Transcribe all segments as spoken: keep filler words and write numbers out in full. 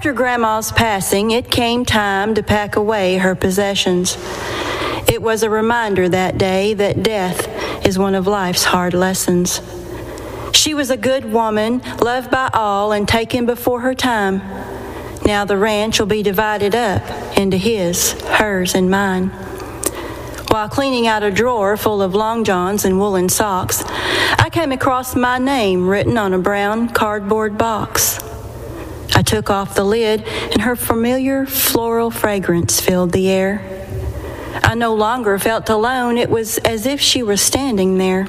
After Grandma's passing, it came time to pack away her possessions. It was a reminder that day that death is one of life's hard lessons. She was a good woman, loved by all and taken before her time. Now the ranch will be divided up into his, hers, and mine. While cleaning out a drawer full of long johns and woolen socks, I came across my name written on a brown cardboard box. I took off the lid, and her familiar floral fragrance filled the air. I no longer felt alone. It was as if she were standing there.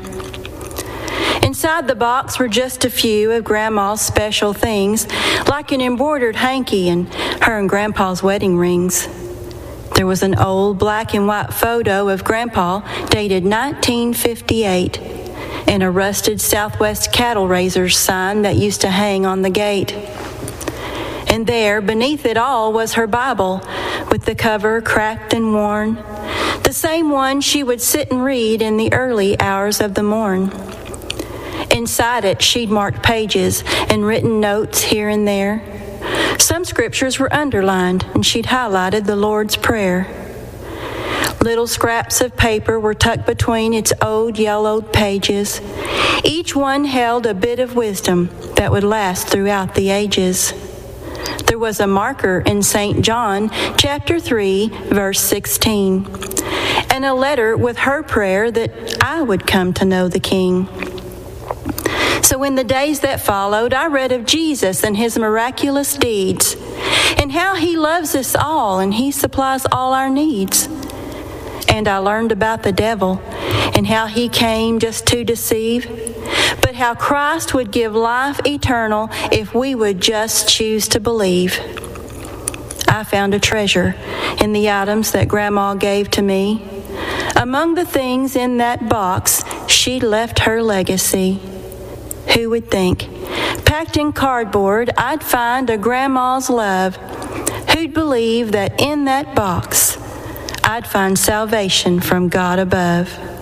Inside the box were just a few of Grandma's special things, like an embroidered hanky and her and Grandpa's wedding rings. There was an old black and white photo of Grandpa dated nineteen fifty-eight and a rusted Southwest cattle raisers sign that used to hang on the gate. And there, beneath it all, was her Bible, with the cover cracked and worn, the same one she would sit and read in the early hours of the morn. Inside it, she'd marked pages and written notes here and there. Some scriptures were underlined, and she'd highlighted the Lord's Prayer. Little scraps of paper were tucked between its old yellowed pages. Each one held a bit of wisdom that would last throughout the ages. There was a marker in Saint John, chapter three, verse sixteen, and a letter with her prayer that I would come to know the King. So in the days that followed, I read of Jesus and his miraculous deeds, and how he loves us all and he supplies all our needs. And I learned about the devil and how he came just to deceive, but how Christ would give life eternal if we would just choose to believe. I found a treasure in the items that Grandma gave to me. Among the things in that box, she left her legacy. Who would think, packed in cardboard, I'd find a Grandma's love? Who'd believe that in that box, I'd find salvation from God above?